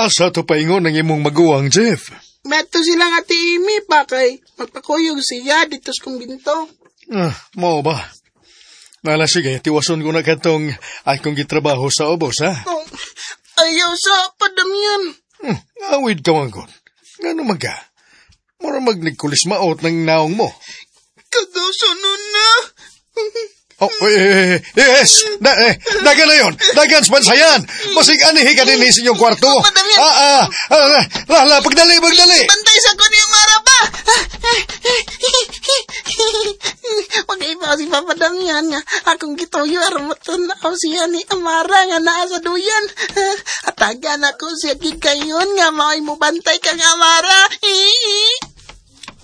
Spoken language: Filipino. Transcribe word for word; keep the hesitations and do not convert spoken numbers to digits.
Asa to paingon ng imong maguwang, Jeff? Beto sila nga ti Imi pa kay magpakuyog siya dito sa kumbinto. Ah, mo ba? Nala, sige, tiwason ko na katong akong gitrabaho sa obos, ha? Oh, ayaw sa padamyan. Hmm, awid ka man kon. Ngano maga? Mura magnigkulis maot ng naong mo. Kagawso nun na. Oh, eh, yes! Da, eh, dagan na yun! Dagan sa bansayan! Masig anihi ka din sa inyong kwarto! Madami! Ah, ah! ah lala, pagdali, pagdali! Bantay sa ko niyong marapa! Mag-iba si Papa Damian nga. Akong gitoyo armatan na ako siya ni Amara nga naa sa duyan. Atagan ako siya gikayon nga mao'y mo bantay kang Amara.